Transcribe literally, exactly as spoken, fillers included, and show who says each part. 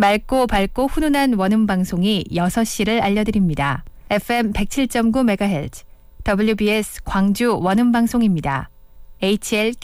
Speaker 1: 맑고 밝고 훈훈한 원음 방송이 여섯 시를 알려드립니다. 에프엠 백칠 점 구 메가헤르츠 더블유비에스 광주 원음 방송입니다. 에이치엘